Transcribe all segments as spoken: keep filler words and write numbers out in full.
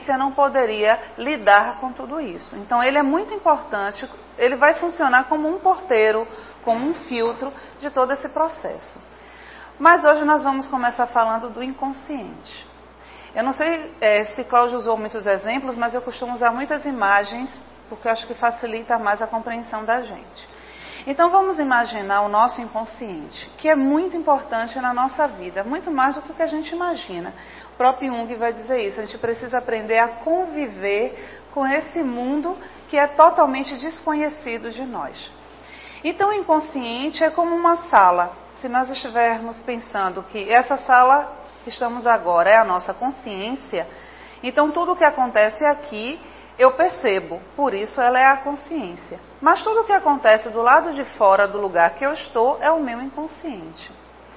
consciência não poderia lidar com tudo isso. Então ele é muito importante, ele vai funcionar como um porteiro, como um filtro de todo esse processo. Mas hoje nós vamos começar falando do inconsciente. Eu não sei é, se Cláudio usou muitos exemplos, mas eu costumo usar muitas imagens, porque eu acho que facilita mais a compreensão da gente. Então vamos imaginar o nosso inconsciente, que é muito importante na nossa vida, muito mais do que o que a gente imagina. O próprio Jung vai dizer isso, a gente precisa aprender a conviver com esse mundo que é totalmente desconhecido de nós. Então o inconsciente é como uma sala. Se nós estivermos pensando que essa sala que estamos agora é a nossa consciência, então tudo o que acontece aqui eu percebo, por isso ela é a consciência. Mas tudo o que acontece do lado de fora do lugar que eu estou é o meu inconsciente.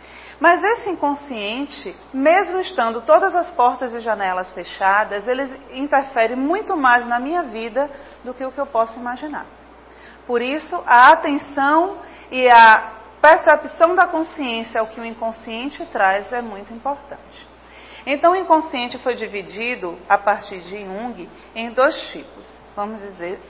Mas esse inconsciente, mesmo estando todas as portas e janelas fechadas, ele interfere muito mais na minha vida do que o que eu posso imaginar. Por isso, a atenção e a percepção da consciência ao que o inconsciente traz é muito importante. Então o inconsciente foi dividido, a partir de Jung, em dois tipos. Vamos dizer,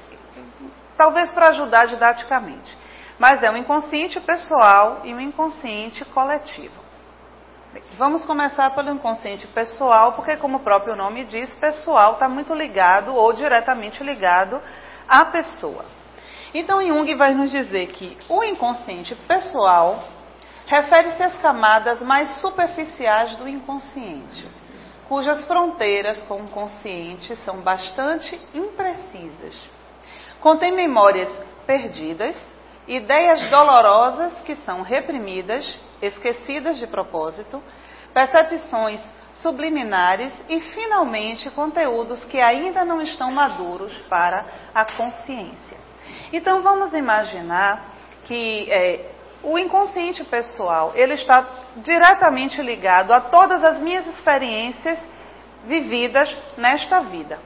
talvez para ajudar didaticamente. Mas é o inconsciente pessoal e o inconsciente coletivo. Bem, vamos começar pelo inconsciente pessoal, porque como o próprio nome diz, pessoal está muito ligado ou diretamente ligado à pessoa. Então Jung vai nos dizer que o inconsciente pessoal refere-se às camadas mais superficiais do inconsciente, cujas fronteiras com o consciente são bastante imprecisas. Contém memórias perdidas, ideias dolorosas que são reprimidas, esquecidas de propósito, percepções subliminares e, finalmente, conteúdos que ainda não estão maduros para a consciência. Então, vamos imaginar que é, o inconsciente pessoal, ele está diretamente ligado a todas as minhas experiências vividas nesta vida.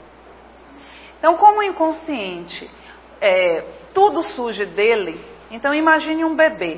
Então, como o inconsciente, é, tudo surge dele, então imagine um bebê.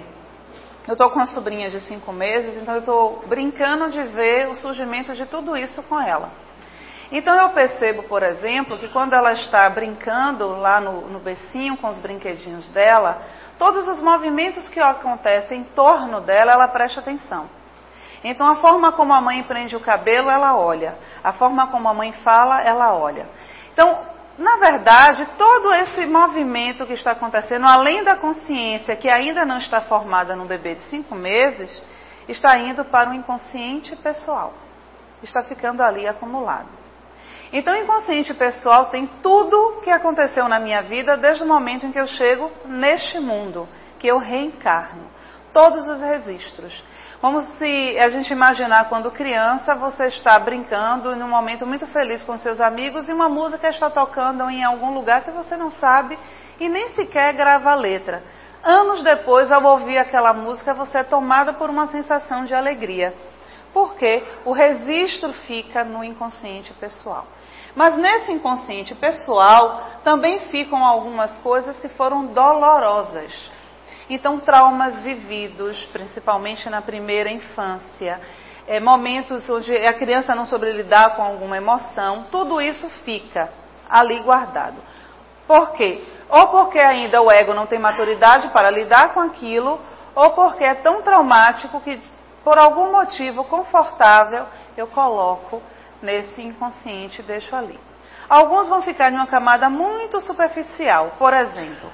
Eu estou com uma sobrinha de cinco meses, então eu estou brincando de ver o surgimento de tudo isso com ela. Então eu percebo, por exemplo, que quando ela está brincando lá no, no bercinho com os brinquedinhos dela, todos os movimentos que acontecem em torno dela, ela presta atenção. Então a forma como a mãe prende o cabelo, ela olha. A forma como a mãe fala, ela olha. Então, na verdade, todo esse movimento que está acontecendo, além da consciência que ainda não está formada no bebê de cinco meses, está indo para o inconsciente pessoal. Está ficando ali acumulado. Então, o inconsciente pessoal tem tudo que aconteceu na minha vida desde o momento em que eu chego neste mundo, que eu reencarno. Todos os registros. Como se a gente imaginar quando criança, você está brincando num momento muito feliz com seus amigos e uma música está tocando em algum lugar que você não sabe e nem sequer grava a letra. Anos depois, ao ouvir aquela música, você é tomada por uma sensação de alegria. Porque o registro fica no inconsciente pessoal. Mas nesse inconsciente pessoal também ficam algumas coisas que foram dolorosas. Então, traumas vividos, principalmente na primeira infância, é, momentos onde a criança não soube lidar com alguma emoção, tudo isso fica ali guardado. Por quê? Ou porque ainda o ego não tem maturidade para lidar com aquilo, ou porque é tão traumático que, por algum motivo confortável, eu coloco nesse inconsciente e deixo ali. Alguns vão ficar em uma camada muito superficial. Por exemplo,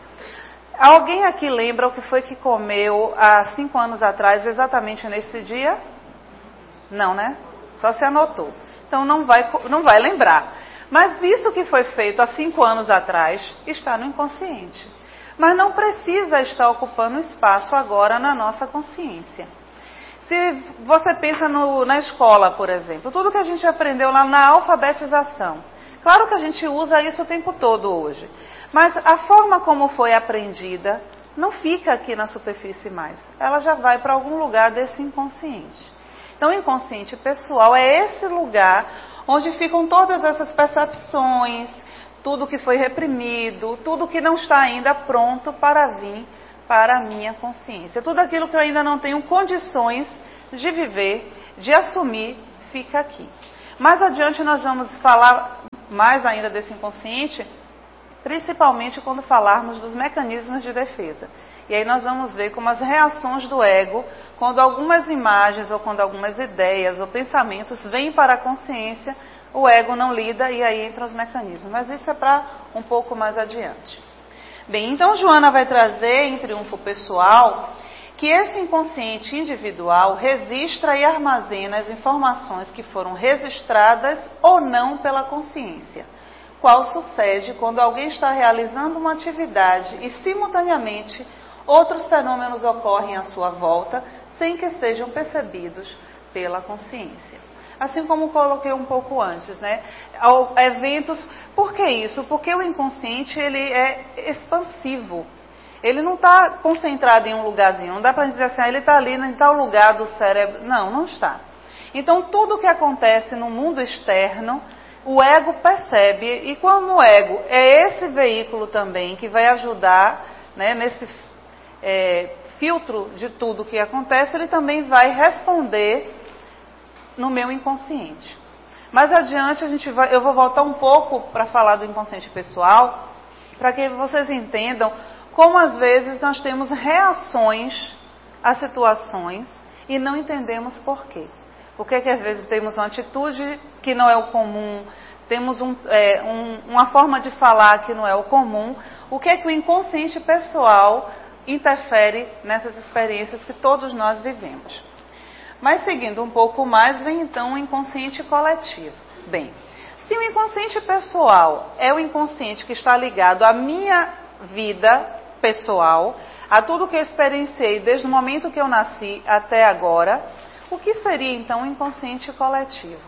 alguém aqui lembra o que foi que comeu há cinco anos atrás, exatamente nesse dia? Não, né? Só se anotou. Então não vai, não vai lembrar. Mas isso que foi feito há cinco anos atrás está no inconsciente. Mas não precisa estar ocupando espaço agora na nossa consciência. Se você pensa no, na escola, por exemplo, tudo que a gente aprendeu lá na alfabetização, claro que a gente usa isso o tempo todo hoje, mas a forma como foi aprendida não fica aqui na superfície mais, ela já vai para algum lugar desse inconsciente. Então o inconsciente pessoal é esse lugar onde ficam todas essas percepções, tudo que foi reprimido, tudo que não está ainda pronto para vir para a minha consciência. Tudo aquilo que eu ainda não tenho condições de viver, de assumir, fica aqui. Mais adiante nós vamos falar mais ainda desse inconsciente, principalmente quando falarmos dos mecanismos de defesa. E aí nós vamos ver como as reações do ego, quando algumas imagens ou quando algumas ideias ou pensamentos vêm para a consciência, o ego não lida e aí entram os mecanismos. Mas isso é para um pouco mais adiante. Bem, então Joana vai trazer em Triunfo Pessoal que esse inconsciente individual registra e armazena as informações que foram registradas ou não pela consciência, qual sucede quando alguém está realizando uma atividade e simultaneamente outros fenômenos ocorrem à sua volta sem que sejam percebidos pela consciência. Assim como coloquei um pouco antes, né? Eventos, por que isso? Porque o inconsciente ele é expansivo. Ele não está concentrado em um lugarzinho. Não dá para dizer assim, ah, ele está ali em tal lugar do cérebro. Não, não está. Então, tudo o que acontece no mundo externo, o ego percebe. E como o ego é esse veículo também que vai ajudar, né, nesse é, filtro de tudo o que acontece, ele também vai responder no meu inconsciente. Mais adiante, a gente vai, eu vou voltar um pouco para falar do inconsciente pessoal, para que vocês entendam como às vezes nós temos reações a situações e não entendemos por quê. Por que que às vezes temos uma atitude que não é o comum, temos um, é, um, uma forma de falar que não é o comum, o que é que o inconsciente pessoal interfere nessas experiências que todos nós vivemos. Mas seguindo um pouco mais, vem então o inconsciente coletivo. Bem, se o inconsciente pessoal é o inconsciente que está ligado à minha vida pessoal, a tudo que eu experienciei desde o momento que eu nasci até agora, o que seria então o inconsciente coletivo?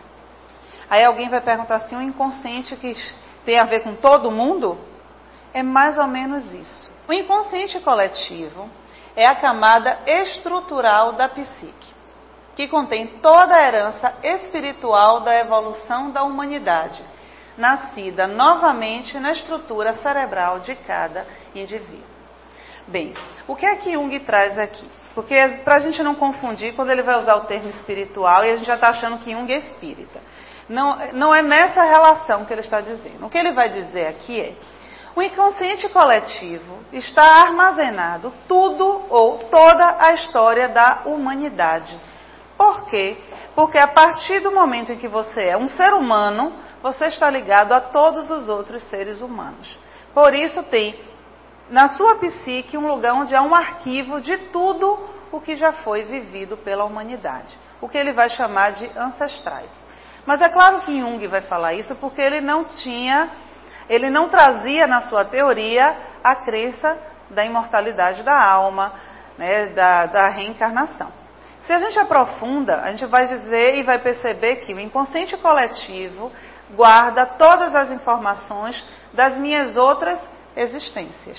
Aí alguém vai perguntar assim, o inconsciente que tem a ver com todo mundo? É mais ou menos isso. O inconsciente coletivo é a camada estrutural da psique, que contém toda a herança espiritual da evolução da humanidade, nascida novamente na estrutura cerebral de cada indivíduo. Bem, o que é que Jung traz aqui? Porque para a gente não confundir, quando ele vai usar o termo espiritual, e a gente já está achando que Jung é espírita. Não, não é nessa relação que ele está dizendo. O que ele vai dizer aqui é, o inconsciente coletivo está armazenado tudo ou toda a história da humanidade. Por quê? Porque a partir do momento em que você é um ser humano, você está ligado a todos os outros seres humanos. Por isso tem na sua psique um lugar onde há um arquivo de tudo o que já foi vivido pela humanidade. O que ele vai chamar de ancestrais. Mas é claro que Jung vai falar isso porque ele não tinha, ele não trazia na sua teoria a crença da imortalidade da alma, né, da, da reencarnação. Se a gente aprofunda, a gente vai dizer e vai perceber que o inconsciente coletivo guarda todas as informações das minhas outras existências.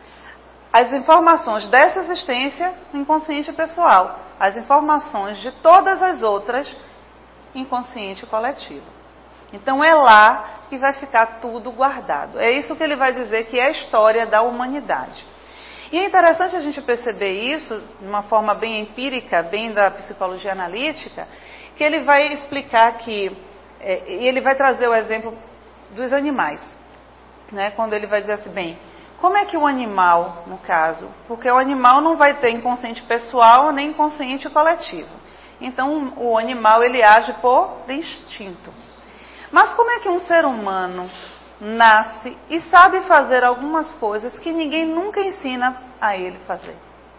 As informações dessa existência, inconsciente pessoal. As informações de todas as outras, inconsciente coletivo. Então é lá que vai ficar tudo guardado. É isso que ele vai dizer que é a história da humanidade. E é interessante a gente perceber isso, de uma forma bem empírica, bem da psicologia analítica, que ele vai explicar que, é, e ele vai trazer o exemplo dos animais, né? Quando ele vai dizer assim, bem, como é que o animal, no caso, porque o animal não vai ter inconsciente pessoal nem inconsciente coletivo. Então o animal ele age por instinto. Mas como é que um ser humano nasce e sabe fazer algumas coisas que ninguém nunca ensina a ele fazer?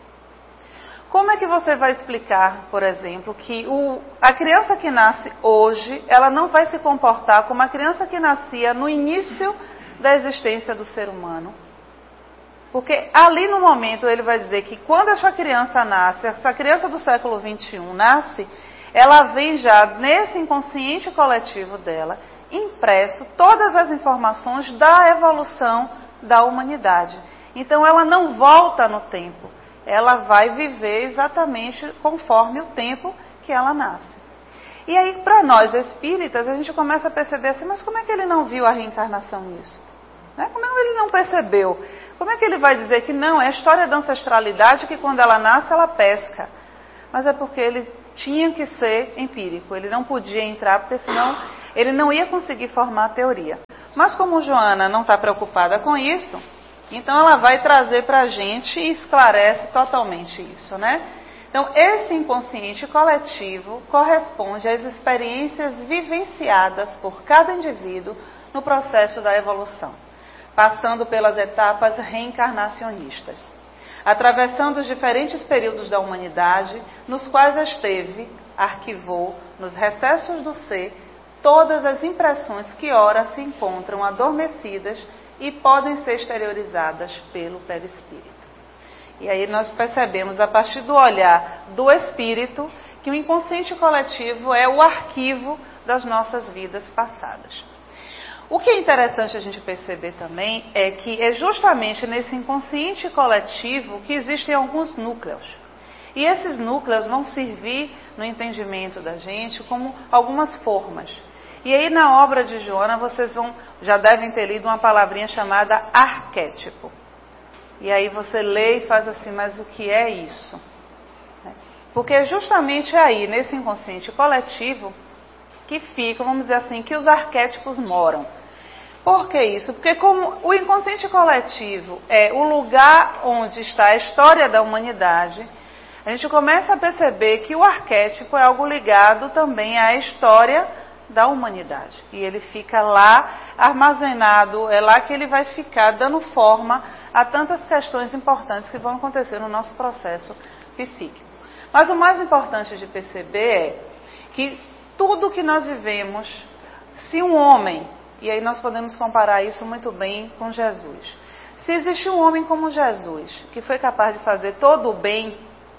Como é que você vai explicar, por exemplo, que o, a criança que nasce hoje, ela não vai se comportar como a criança que nascia no início da existência do ser humano? Porque ali no momento ele vai dizer que quando essa criança nasce, essa criança do século vinte e um nasce, ela vem já nesse inconsciente coletivo dela, impresso todas as informações da evolução da humanidade. Então ela não volta no tempo, ela vai viver exatamente conforme o tempo que ela nasce. E aí para nós espíritas a gente começa a perceber assim, mas como é que ele não viu a reencarnação nisso? Né? Como é que ele não percebeu? Como é que ele vai dizer que não, é a história da ancestralidade que quando ela nasce ela pesca? Mas é porque ele tinha que ser empírico, ele não podia entrar porque senão ele não ia conseguir formar a teoria. Mas como Joana não está preocupada com isso, então ela vai trazer para a gente e esclarece totalmente isso, né? Então, esse inconsciente coletivo corresponde às experiências vivenciadas por cada indivíduo no processo da evolução, passando pelas etapas reencarnacionistas, atravessando os diferentes períodos da humanidade, nos quais esteve, arquivou, nos recessos do ser, todas as impressões que ora se encontram adormecidas e podem ser exteriorizadas pelo perispírito. E aí nós percebemos, a partir do olhar do espírito, que o inconsciente coletivo é o arquivo das nossas vidas passadas. O que é interessante a gente perceber também é que é justamente nesse inconsciente coletivo que existem alguns núcleos. E esses núcleos vão servir no entendimento da gente como algumas formas. E aí na obra de Joana vocês vão, já devem ter lido uma palavrinha chamada arquétipo. E aí você lê e faz assim, mas o que é isso? Porque é justamente aí, nesse inconsciente coletivo, que ficam, vamos dizer assim, que os arquétipos moram. Por que isso? Porque como o inconsciente coletivo é o lugar onde está a história da humanidade, a gente começa a perceber que o arquétipo é algo ligado também à história da humanidade. E ele fica lá armazenado, é lá que ele vai ficar dando forma a tantas questões importantes que vão acontecer no nosso processo psíquico. Mas o mais importante de perceber é que tudo que nós vivemos, se um homem, e aí nós podemos comparar isso muito bem com Jesus, se existe um homem como Jesus, que foi capaz de fazer todo o bem,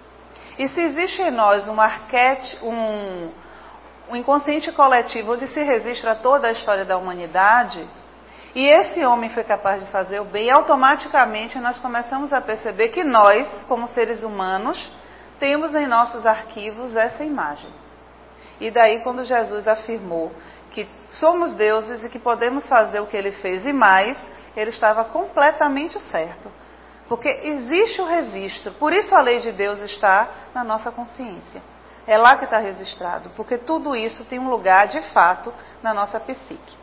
e se existe em nós um arquétipo, um o inconsciente coletivo onde se registra toda a história da humanidade, e esse homem foi capaz de fazer o bem, automaticamente nós começamos a perceber que nós, como seres humanos, temos em nossos arquivos essa imagem. E daí quando Jesus afirmou que somos deuses e que podemos fazer o que ele fez e mais, ele estava completamente certo. Porque existe o registro, por isso a lei de Deus está na nossa consciência. É lá que está registrado, porque tudo isso tem um lugar, de fato, na nossa psique.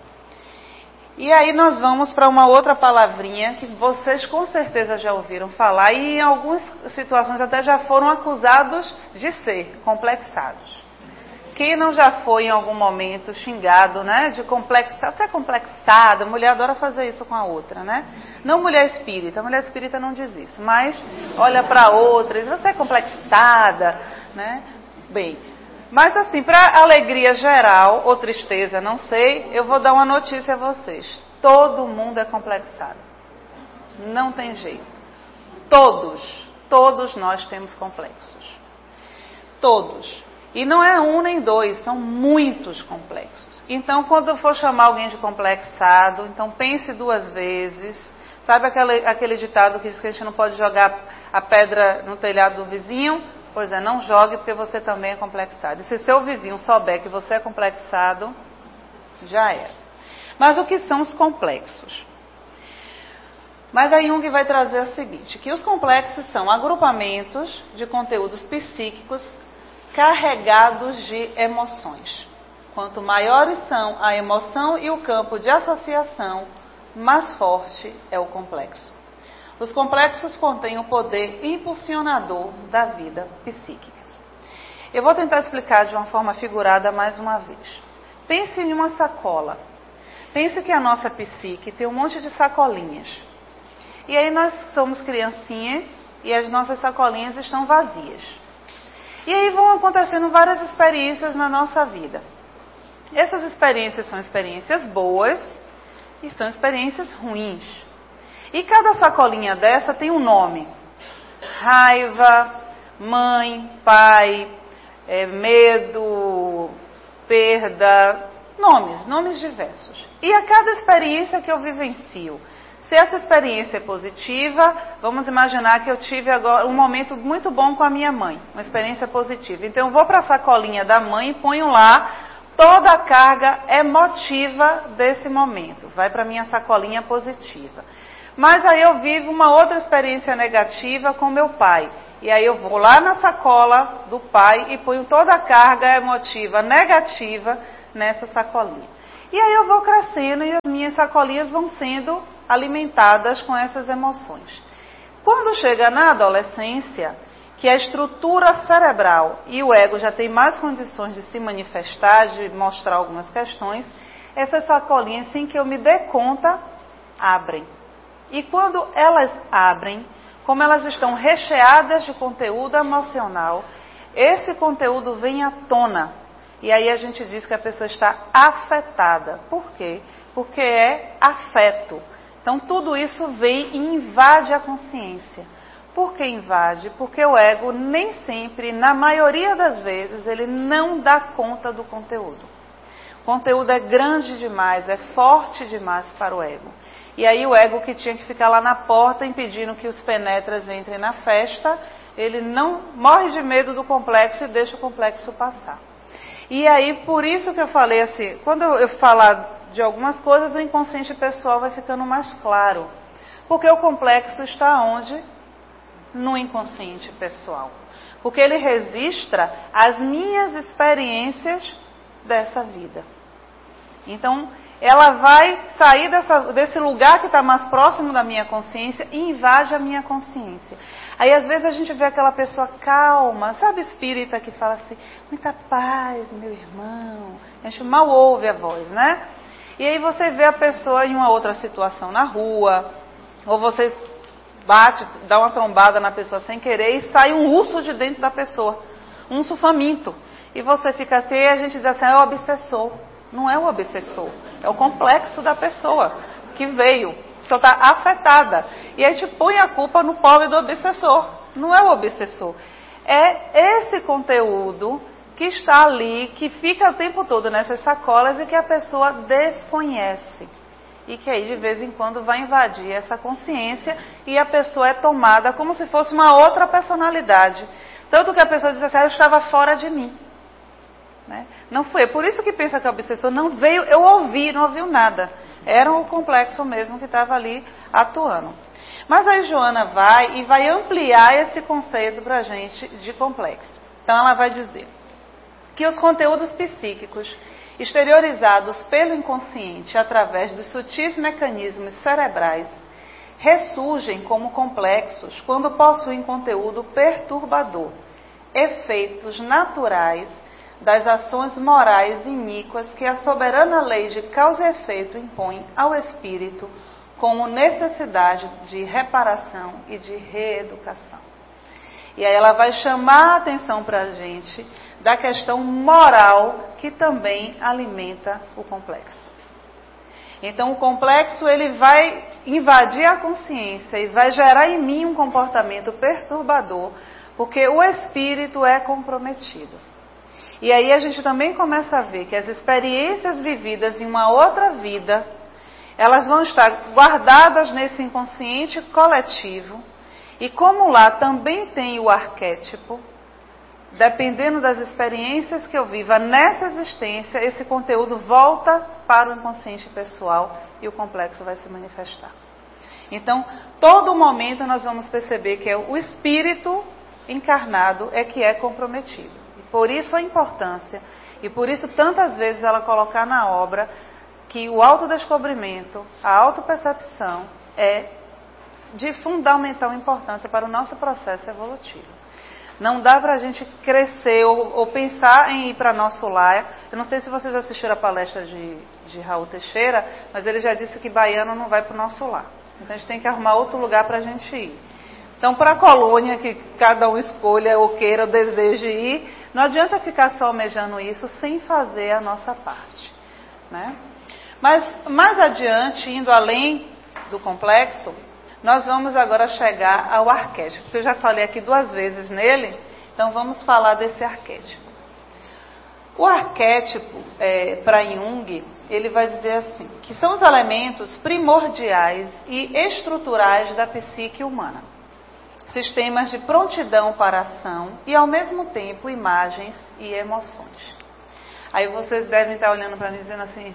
E aí nós vamos para uma outra palavrinha que vocês com certeza já ouviram falar e em algumas situações até já foram acusados de ser complexados. Quem não já foi em algum momento xingado, né, de complexar, você é complexada, a mulher adora fazer isso com a outra, né? Não mulher espírita, a mulher espírita não diz isso, mas olha para a outra e diz, você é complexada, né? Bem, mas assim, para alegria geral, ou tristeza, não sei, eu vou dar uma notícia a vocês. Todo mundo é complexado. Não tem jeito. Todos, todos nós temos complexos. Todos. E não é um nem dois, são muitos complexos. Então, quando for chamar alguém de complexado, então pense duas vezes. Sabe aquele, aquele ditado que diz que a gente não pode jogar a pedra no telhado do vizinho? Pois é, não jogue porque você também é complexado. E se seu vizinho souber que você é complexado, já era. Mas o que são os complexos? Mas a Jung vai trazer o seguinte, que os complexos são agrupamentos de conteúdos psíquicos carregados de emoções. Quanto maiores são a emoção e o campo de associação, mais forte é o complexo. Os complexos contêm o poder impulsionador da vida psíquica. Eu vou tentar explicar de uma forma figurada mais uma vez. Pense em uma sacola. Pense que a nossa psique tem um monte de sacolinhas. E aí nós somos criancinhas e as nossas sacolinhas estão vazias. E aí vão acontecendo várias experiências na nossa vida. Essas experiências são experiências boas e são experiências ruins. E cada sacolinha dessa tem um nome. Raiva, mãe, pai, é, medo, perda, nomes, nomes diversos. E a cada experiência que eu vivencio, se essa experiência é positiva, vamos imaginar que eu tive agora um momento muito bom com a minha mãe, uma experiência positiva. Então eu vou para a sacolinha da mãe e ponho lá toda a carga emotiva desse momento. Vai para a minha sacolinha positiva. Mas aí eu vivo uma outra experiência negativa com meu pai. E aí eu vou lá na sacola do pai e ponho toda a carga emotiva negativa nessa sacolinha. E aí eu vou crescendo e as minhas sacolinhas vão sendo alimentadas com essas emoções. Quando chega na adolescência, que a estrutura cerebral e o ego já tem mais condições de se manifestar, de mostrar algumas questões, essas sacolinhas, sem que eu me dê conta, abrem. E quando elas abrem, como elas estão recheadas de conteúdo emocional, esse conteúdo vem à tona. E aí a gente diz que a pessoa está afetada. Por quê? Porque é afeto. Então tudo isso vem e invade a consciência. Por que invade? Porque o ego nem sempre, na maioria das vezes, ele não dá conta do conteúdo. O conteúdo é grande demais, é forte demais para o ego. E aí o ego, que tinha que ficar lá na porta impedindo que os penetras entrem na festa, ele não morre de medo do complexo e deixa o complexo passar. E aí, por isso que eu falei assim, quando eu falar de algumas coisas, o inconsciente pessoal vai ficando mais claro. Porque o complexo está onde? No inconsciente pessoal. Porque ele registra as minhas experiências dessa vida. Então, ela vai sair dessa, desse lugar que está mais próximo da minha consciência e invade a minha consciência. Aí, às vezes, a gente vê aquela pessoa calma, sabe, espírita, que fala assim, muita paz, meu irmão. A gente mal ouve a voz, né? E aí você vê a pessoa em uma outra situação na rua, ou você bate, dá uma trombada na pessoa sem querer e sai um urso de dentro da pessoa, um urso faminto. E você fica assim, e a gente diz assim, é o obsessor. Não é o obsessor, é o complexo da pessoa que veio, só está afetada. E a gente põe a culpa no pobre do obsessor. Não é o obsessor. É esse conteúdo que está ali, que fica o tempo todo nessas sacolas e que a pessoa desconhece. E que aí de vez em quando vai invadir essa consciência e a pessoa é tomada como se fosse uma outra personalidade. Tanto que a pessoa diz assim, ah, eu estava fora de mim. Né? Não foi. Por isso que pensa que o obsessor não veio, eu ouvi, não ouviu nada. Era o complexo mesmo que estava ali atuando. Mas aí Joana vai e vai ampliar esse conceito para a gente de complexo. Então ela vai dizer que os conteúdos psíquicos exteriorizados pelo inconsciente através dos sutis mecanismos cerebrais ressurgem como complexos quando possuem conteúdo perturbador, efeitos naturais das ações morais iníquas que a soberana lei de causa e efeito impõe ao espírito como necessidade de reparação e de reeducação. E aí ela vai chamar a atenção para a gente da questão moral que também alimenta o complexo. Então o complexo ele vai invadir a consciência e vai gerar em mim um comportamento perturbador, porque o espírito é comprometido. E aí a gente também começa a ver que as experiências vividas em uma outra vida, elas vão estar guardadas nesse inconsciente coletivo. E como lá também tem o arquétipo, dependendo das experiências que eu viva nessa existência, esse conteúdo volta para o inconsciente pessoal e o complexo vai se manifestar. Então, todo momento nós vamos perceber que é o espírito encarnado é que é comprometido. Por isso a importância, e por isso tantas vezes ela colocar na obra que o autodescobrimento, a autopercepção é de fundamental importância para o nosso processo evolutivo. Não dá para a gente crescer ou, ou pensar em ir para nosso lar. Eu não sei se vocês assistiram a palestra de, de Raul Teixeira, mas ele já disse que baiano não vai para o nosso lar. Então a gente tem que arrumar outro lugar para a gente ir. Então, para a colônia, que cada um escolha ou queira ou deseje ir, não adianta ficar só almejando isso sem fazer a nossa parte. Né? Mas, mais adiante, indo além do complexo, nós vamos agora chegar ao arquétipo. Eu já falei aqui duas vezes nele, então vamos falar desse arquétipo. O arquétipo, é, para Jung, ele vai dizer assim, que são os elementos primordiais e estruturais da psique humana. Sistemas de prontidão para ação e, ao mesmo tempo, imagens e emoções. Aí vocês devem estar olhando para mim dizendo assim,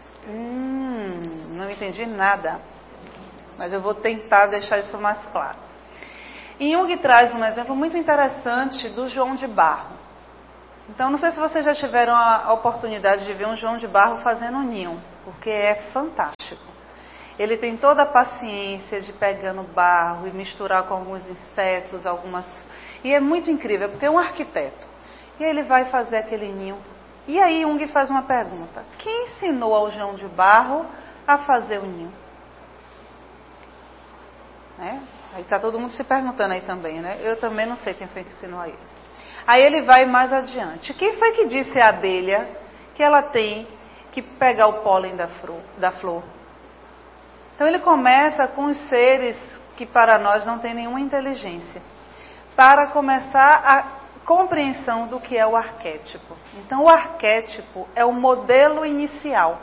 hum, não entendi nada, mas eu vou tentar deixar isso mais claro. E Jung traz um exemplo muito interessante do João de Barro. Então, não sei se vocês já tiveram a oportunidade de ver um João de Barro fazendo um ninho, porque é fantástico. Ele tem toda a paciência de pegar no barro e misturar com alguns insetos, algumas... E é muito incrível, porque é um arquiteto. E ele vai fazer aquele ninho. E aí Jung faz uma pergunta. Quem ensinou ao João de Barro a fazer o ninho? Né? Aí está todo mundo se perguntando aí também, né? Eu também não sei quem foi que ensinou a ele. Aí ele vai mais adiante. Quem foi que disse à abelha que ela tem que pegar o pólen da flor? Da flor? Então ele começa com os seres que para nós não têm nenhuma inteligência, para começar a compreensão do que é o arquétipo. Então o arquétipo é o modelo inicial.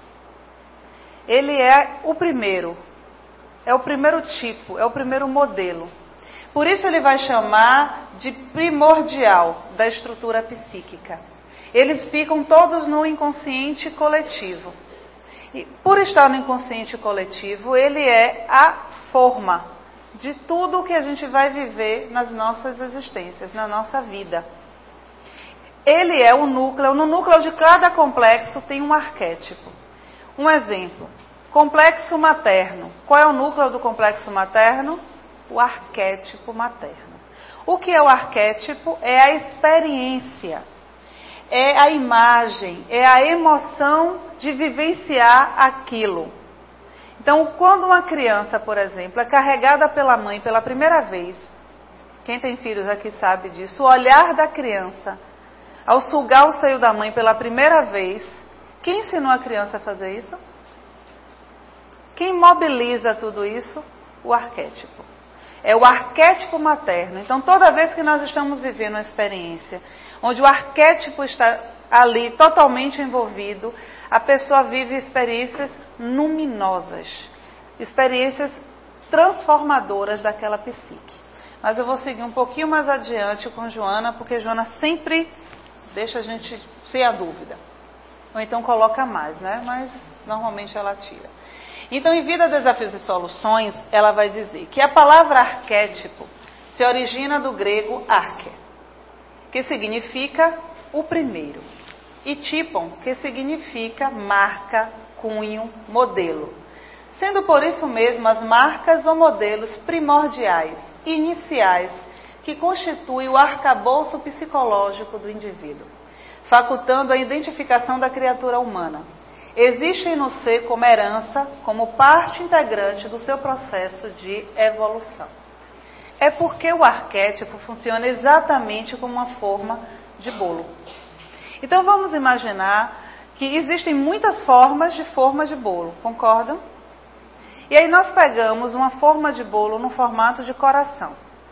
Ele é o primeiro, é o primeiro tipo, é o primeiro modelo. Por isso ele vai chamar de primordial da estrutura psíquica. Eles ficam todos no inconsciente coletivo. E por estar no inconsciente coletivo, ele é a forma de tudo o que a gente vai viver nas nossas existências, na nossa vida. Ele é o núcleo, no núcleo de cada complexo tem um arquétipo. Um exemplo, complexo materno. Qual é o núcleo do complexo materno? O arquétipo materno. O que é o arquétipo? É a experiência, é a imagem, é a emoção de vivenciar aquilo. Então, quando uma criança, por exemplo, é carregada pela mãe pela primeira vez, quem tem filhos aqui sabe disso, o olhar da criança ao sugar o seio da mãe pela primeira vez, quem ensinou a criança a fazer isso? Quem mobiliza tudo isso? O arquétipo. É o arquétipo materno. Então, toda vez que nós estamos vivendo uma experiência onde o arquétipo está ali totalmente envolvido, a pessoa vive experiências luminosas, experiências transformadoras daquela psique. Mas eu vou seguir um pouquinho mais adiante com Joana, porque Joana sempre deixa a gente sem a dúvida. Ou então coloca mais, né? Mas normalmente ela tira. Então, em Vida, Desafios e Soluções, ela vai dizer que a palavra arquétipo se origina do grego arche, que significa o primeiro, e typon, que significa marca, cunho, modelo. Sendo por isso mesmo as marcas ou modelos primordiais, iniciais, que constituem o arcabouço psicológico do indivíduo, facultando a identificação da criatura humana. Existem no ser como herança, como parte integrante do seu processo de evolução. É porque o arquétipo funciona exatamente como uma forma de bolo. Então vamos imaginar que existem muitas formas de forma de bolo, concordam? E aí nós pegamos uma forma de bolo no formato de coração.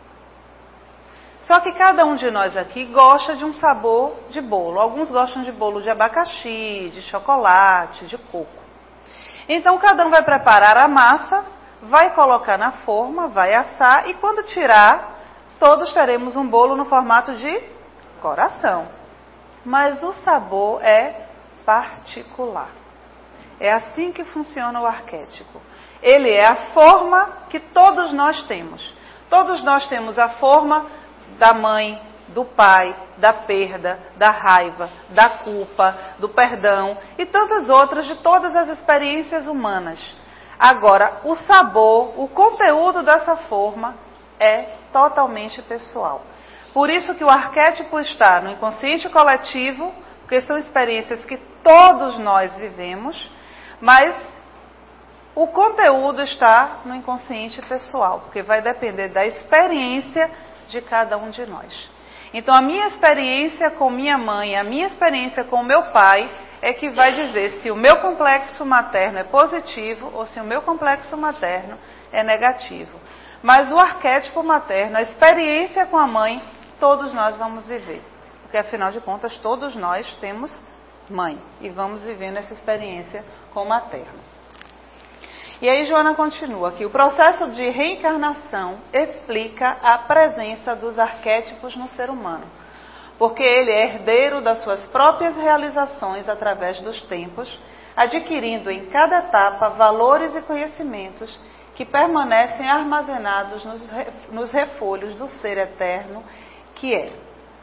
Só que cada um de nós aqui gosta de um sabor de bolo. Alguns gostam de bolo de abacaxi, de chocolate, de coco. Então cada um vai preparar a massa, vai colocar na forma, vai assar e quando tirar, todos teremos um bolo no formato de coração. Mas o sabor é particular. É assim que funciona o arquétipo. Ele é a forma que todos nós temos. Todos nós temos a forma da mãe, do pai, da perda, da raiva, da culpa, do perdão e tantas outras de todas as experiências humanas. Agora, o sabor, o conteúdo dessa forma é totalmente pessoal. Por isso que o arquétipo está no inconsciente coletivo, porque são experiências que todos nós vivemos, mas o conteúdo está no inconsciente pessoal, porque vai depender da experiência de cada um de nós. Então, a minha experiência com minha mãe, a minha experiência com meu pai, é que vai dizer se o meu complexo materno é positivo ou se o meu complexo materno é negativo. Mas o arquétipo materno, a experiência com a mãe, todos nós vamos viver. Porque, afinal de contas, todos nós temos mãe e vamos vivendo essa experiência com o materno. E aí Joana continua aqui. O processo de reencarnação explica a presença dos arquétipos no ser humano, porque ele é herdeiro das suas próprias realizações através dos tempos, adquirindo em cada etapa valores e conhecimentos que permanecem armazenados nos, nos refolhos do ser eterno que é.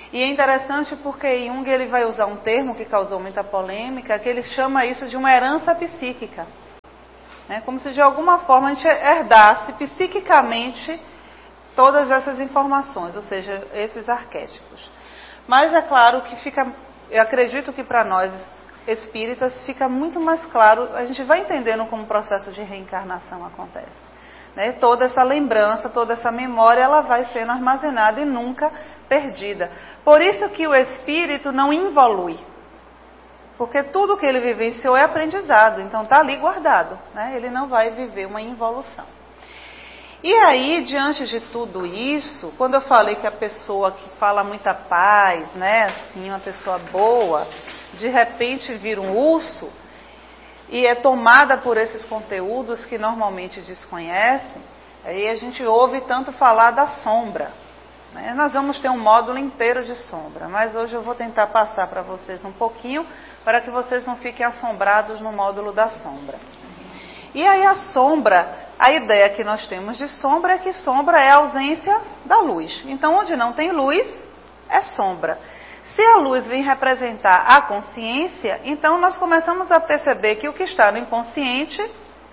E é interessante porque Jung ele vai usar um termo que causou muita polêmica, que ele chama isso de uma herança psíquica. Né? Como se de alguma forma a gente herdasse psiquicamente todas essas informações, ou seja, esses arquétipos. Mas é claro que fica, eu acredito que para nós espíritas fica muito mais claro, a gente vai entendendo como o processo de reencarnação acontece. Né? Toda essa lembrança, toda essa memória, ela vai sendo armazenada e nunca perdida. Por isso que o espírito não involui. Porque tudo que ele vivenciou é aprendizado, então está ali guardado. Né? Ele não vai viver uma involução. E aí, diante de tudo isso, quando eu falei que a pessoa que fala muita paz, né, assim, uma pessoa boa, de repente vira um urso, e é tomada por esses conteúdos que normalmente desconhecem, aí a gente ouve tanto falar da sombra. Né? Nós vamos ter um módulo inteiro de sombra, mas hoje eu vou tentar passar para vocês um pouquinho, para que vocês não fiquem assombrados no módulo da sombra. E aí a sombra, a ideia que nós temos de sombra é que sombra é a ausência da luz. Então, onde não tem luz, é sombra. Se a luz vem representar a consciência, então nós começamos a perceber que o que está no inconsciente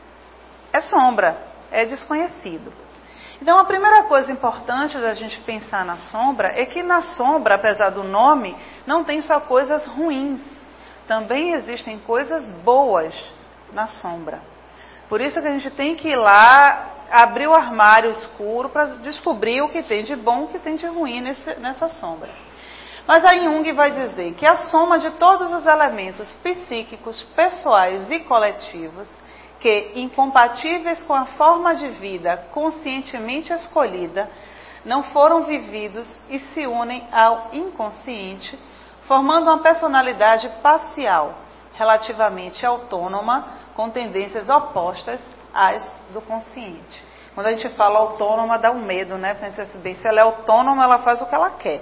é sombra, é desconhecido. Então a primeira coisa importante da gente pensar na sombra é que na sombra, apesar do nome, não tem só coisas ruins. Também existem coisas boas na sombra. Por isso que a gente tem que ir lá, abrir o armário escuro para descobrir o que tem de bom e o que tem de ruim nesse, nessa sombra. Mas a Jung vai dizer que a soma de todos os elementos psíquicos, pessoais e coletivos, que, incompatíveis com a forma de vida conscientemente escolhida, não foram vividos e se unem ao inconsciente, formando uma personalidade parcial, relativamente autônoma, com tendências opostas às do consciente. Quando a gente fala autônoma, dá um medo, né? Pensa assim, bem, se ela é autônoma, ela faz o que ela quer.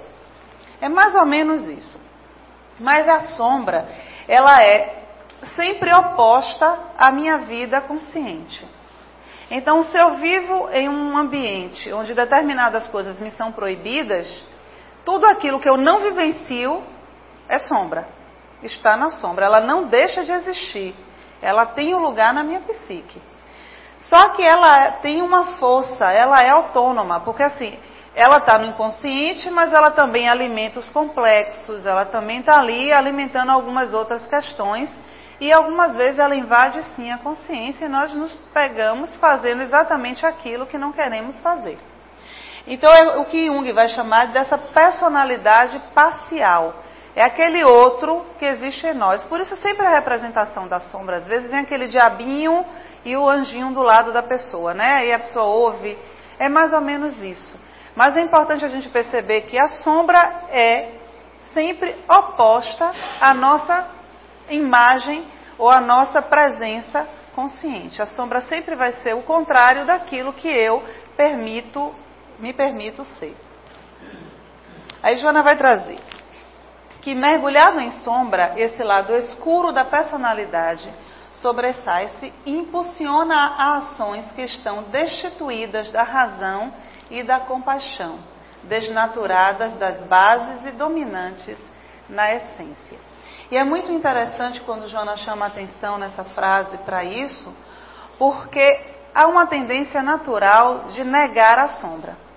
É mais ou menos isso. Mas a sombra, ela é sempre oposta à minha vida consciente. Então, se eu vivo em um ambiente onde determinadas coisas me são proibidas, tudo aquilo que eu não vivencio é sombra. Está na sombra. Ela não deixa de existir. Ela tem um lugar na minha psique. Só que ela tem uma força, ela é autônoma, porque assim, ela está no inconsciente, mas ela também alimenta os complexos, ela também está ali alimentando algumas outras questões, e algumas vezes ela invade sim a consciência e nós nos pegamos fazendo exatamente aquilo que não queremos fazer. Então é o que Jung vai chamar dessa personalidade parcial. É aquele outro que existe em nós. Por isso sempre a representação da sombra, às vezes vem aquele diabinho e o anjinho do lado da pessoa, né? E a pessoa ouve. É mais ou menos isso. Mas é importante a gente perceber que a sombra é sempre oposta à nossa imagem ou à nossa presença consciente. A sombra sempre vai ser o contrário daquilo que eu permito, me permito ser. Aí Joana vai trazer que mergulhado em sombra, esse lado escuro da personalidade sobressai-se e impulsiona a ações que estão destituídas da razão e da compaixão, desnaturadas das bases e dominantes na essência. E é muito interessante quando Joana chama a atenção nessa frase para isso, porque há uma tendência natural de negar a sombra.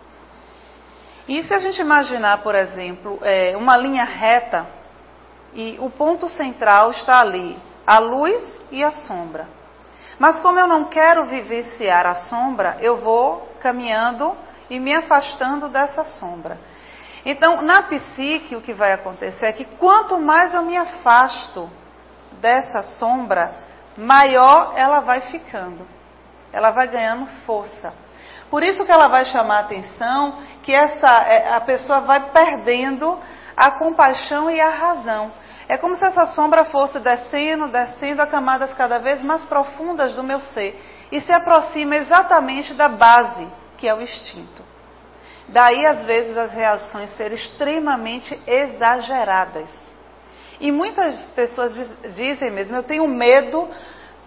E se a gente imaginar, por exemplo, é, uma linha reta e o ponto central está ali, a luz e a sombra. Mas como eu não quero vivenciar a sombra, eu vou caminhando e me afastando dessa sombra. Então, na psique, o que vai acontecer é que quanto mais eu me afasto dessa sombra, maior ela vai ficando. Ela vai ganhando força. Por isso que ela vai chamar a atenção que essa, a pessoa vai perdendo a compaixão e a razão. É como se essa sombra fosse descendo, descendo a camadas cada vez mais profundas do meu ser e se aproxima exatamente da base, que é o instinto. Daí, às vezes, as reações serem extremamente exageradas. E muitas pessoas dizem mesmo, eu tenho medo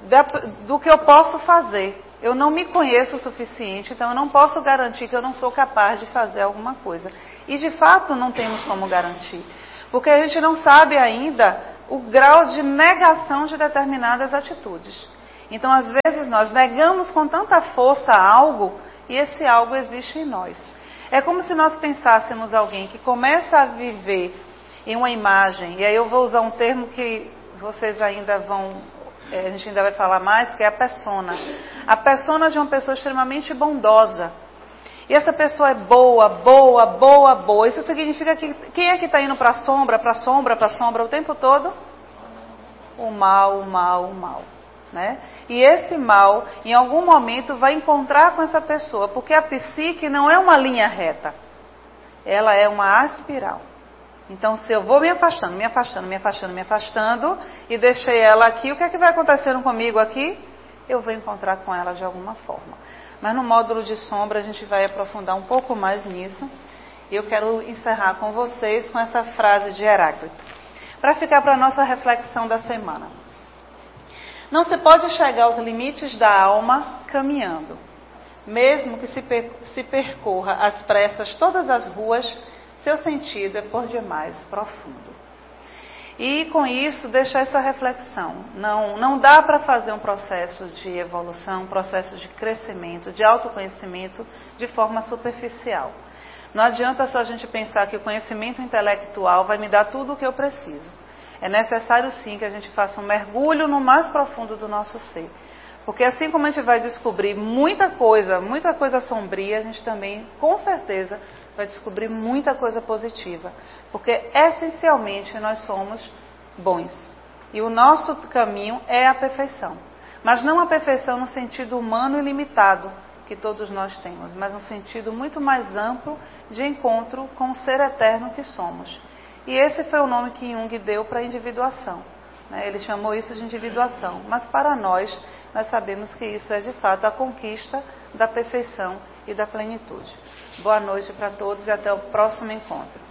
do que eu posso fazer. Eu não me conheço o suficiente, então eu não posso garantir que eu não sou capaz de fazer alguma coisa. E de fato não temos como garantir, porque a gente não sabe ainda o grau de negação de determinadas atitudes. Então, às vezes, nós negamos com tanta força algo e esse algo existe em nós. É como se nós pensássemos alguém que começa a viver em uma imagem, e aí eu vou usar um termo que vocês ainda vão, a gente ainda vai falar mais, que é a persona. A persona de uma pessoa extremamente bondosa. E essa pessoa é boa, boa, boa, boa. Isso significa que quem é que está indo para a sombra, para a sombra, para a sombra o tempo todo? O mal, o mal, o mal. Né? E esse mal, em algum momento, vai encontrar com essa pessoa, porque a psique não é uma linha reta, ela é uma aspiral. Então, se eu vou me afastando, me afastando, me afastando, me afastando, e deixei ela aqui, o que é que vai acontecendo comigo aqui? Eu vou encontrar com ela de alguma forma. Mas no módulo de sombra a gente vai aprofundar um pouco mais nisso, e eu quero encerrar com vocês com essa frase de Heráclito, para ficar para a nossa reflexão da semana. Não se pode chegar aos limites da alma caminhando. Mesmo que se, per- se percorra às pressas todas as ruas, seu sentido é por demais profundo. E com isso, deixar essa reflexão. Não, não dá para fazer um processo de evolução, um processo de crescimento, de autoconhecimento de forma superficial. Não adianta só a gente pensar que o conhecimento intelectual vai me dar tudo o que eu preciso. É necessário sim que a gente faça um mergulho no mais profundo do nosso ser. Porque assim como a gente vai descobrir muita coisa, muita coisa sombria, a gente também, com certeza, vai descobrir muita coisa positiva. Porque essencialmente nós somos bons. E o nosso caminho é a perfeição. Mas não a perfeição no sentido humano e limitado que todos nós temos, mas no sentido muito mais amplo de encontro com o ser eterno que somos. E esse foi o nome que Jung deu para a individuação. Ele chamou isso de individuação. Mas para nós, nós sabemos que isso é de fato a conquista da perfeição e da plenitude. Boa noite para todos e até o próximo encontro.